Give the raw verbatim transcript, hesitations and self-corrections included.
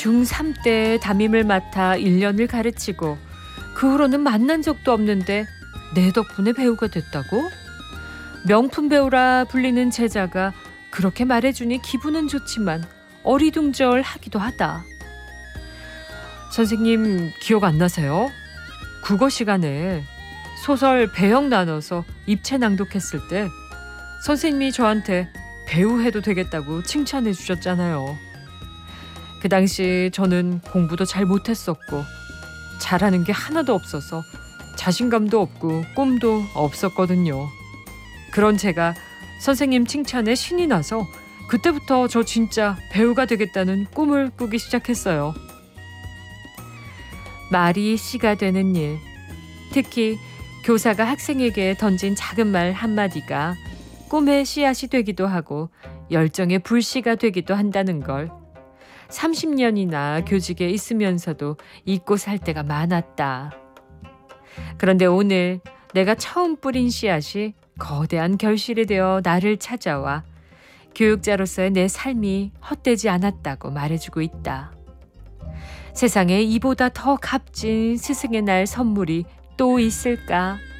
중삼 때 담임을 맡아 일 년을 가르치고 그 후로는 만난 적도 없는데 내 덕분에 배우가 됐다고? 명품 배우라 불리는 제자가 그렇게 말해주니 기분은 좋지만 어리둥절하기도 하다. 선생님 기억 안 나세요? 국어 시간에 소설 배역 나눠서 입체 낭독했을 때 선생님이 저한테 배우 해도 되겠다고 칭찬해 주셨잖아요. 그 당시 저는 공부도 잘 못했었고 잘하는 게 하나도 없어서 자신감도 없고 꿈도 없었거든요. 그런 제가 선생님 칭찬에 신이 나서 그때부터 저 진짜 배우가 되겠다는 꿈을 꾸기 시작했어요. 말이 씨가 되는 일, 특히 교사가 학생에게 던진 작은 말 한마디가 꿈의 씨앗이 되기도 하고 열정의 불씨가 되기도 한다는 걸 삼십 년이나 교직에 있으면서도 잊고 살 때가 많았다. 그런데 오늘 내가 처음 뿌린 씨앗이 거대한 결실이 되어 나를 찾아와 교육자로서의 내 삶이 헛되지 않았다고 말해주고 있다. 세상에 이보다 더 값진 스승의 날 선물이 또 있을까?